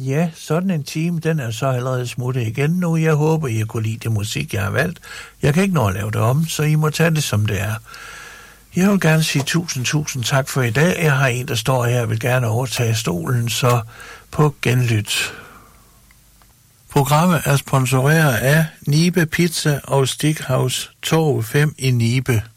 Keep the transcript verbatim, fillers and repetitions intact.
Ja, sådan en time, den er så allerede smuttet igen nu. Jeg håber, I kunne lide det musik, jeg har valgt. Jeg kan ikke nå at lave det om, så I må tage det, som det er. Jeg vil gerne sige tusind, tusind tak for i dag. Jeg har en, der står her og vil gerne overtage stolen, så på genlyt. Programmet er sponsoreret af Nibe Pizza og Stikhouse Torv fem i Nibe.